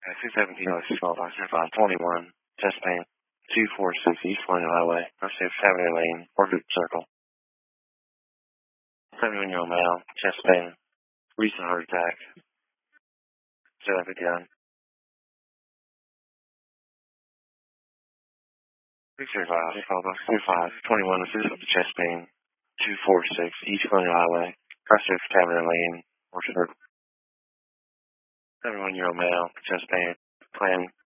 217 521, chest pain, 246 East Colonial Highway, North Avenue Lane, Orbit Circle. 71-year-old male, chest pain, recent heart attack, 759. 635, 21 with chest pain, 246 East Colonial Highway, Crossroads Tavern Lane, Orchard. 71-year-old male, chest pain, plan